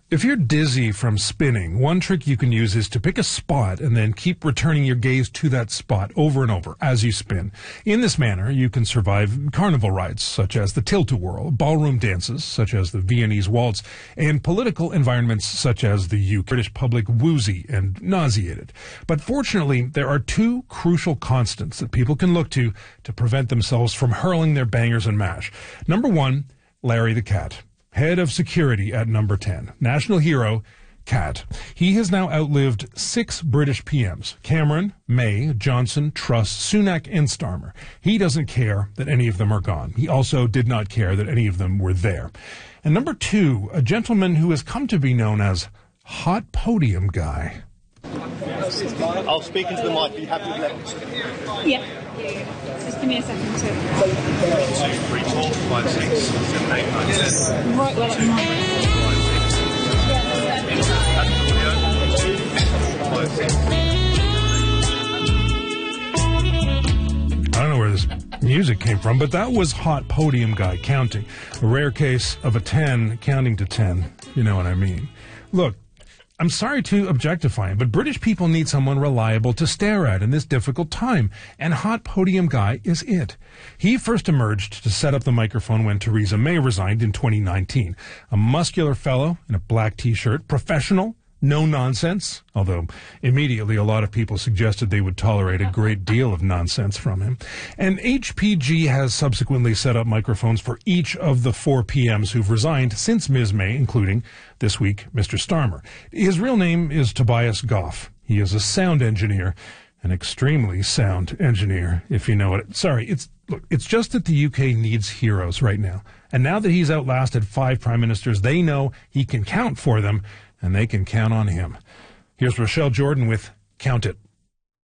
If you're dizzy from spinning, one trick you can use is to pick a spot and then keep returning your gaze to that spot over and over as you spin. In this manner, you can survive carnival rides, such as the Tilt-A-Whirl, ballroom dances, such as the Viennese waltz, and political environments such as the UK. British public woozy and nauseated. But fortunately, there are two crucial constants that people can look to prevent themselves from hurling their bangers and mash. Number one, Larry the Cat. Head of security at number 10. National hero, Cat. He has now outlived 6 British PMs. Cameron, May, Johnson, Truss, Sunak, and Starmer. He doesn't care that any of them are gone. He also did not care that any of them were there. And number 2, a gentleman who has come to be known as Hot Podium Guy. I'll speak into the mic. Are you happy with that? Yeah. Just give me a second. 1, 2, 3, 4, 5, 6, 7, 8, 9, 10. Right, well, at the moment. 5, 6. I don't know where this music came from, but that was Hot Podium Guy counting. A rare case of a 10 counting to 10. You know what I mean. Look, I'm sorry to objectify him, but British people need someone reliable to stare at in this difficult time, and Hot Podium Guy is it. He first emerged to set up the microphone when Theresa May resigned in 2019. A muscular fellow in a black T-shirt, professional, no nonsense, although immediately a lot of people suggested they would tolerate a great deal of nonsense from him. And HPG has subsequently set up microphones for each of the 4 PMs who've resigned since Ms. May, including, this week, Mr. Starmer. His real name is Tobias Goff. He is a sound engineer, an extremely sound engineer, if you know it. Sorry, it's just that the UK needs heroes right now. And now that he's outlasted 5 prime ministers, they know he can count for them, and they can count on him. Here's Rochelle Jordan with Count It.